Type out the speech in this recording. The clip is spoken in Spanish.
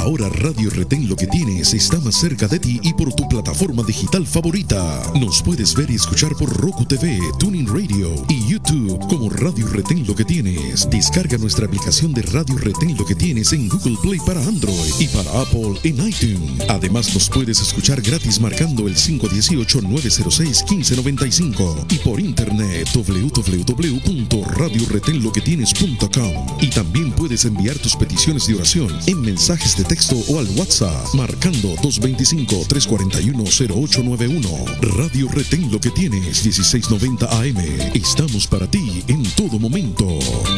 Ahora Radio Retén Lo Que Tienes está más cerca de ti y por tu plataforma digital favorita. Nos puedes ver y escuchar por Roku TV, Tuning Radio y YouTube como Radio Retén Lo Que Tienes. Descarga nuestra aplicación de Radio Retén Lo Que Tienes en Google Play para Android y para Apple en iTunes. Además nos puedes escuchar gratis marcando el 518-906-1595 y por internet www.radioretenloquetienes.com. Y también puedes enviar tus peticiones de oración en mensajes de texto o al WhatsApp marcando 225-341-0891. Radio Retén Lo Que Tienes, 1690 AM. Estamos para ti en todo momento.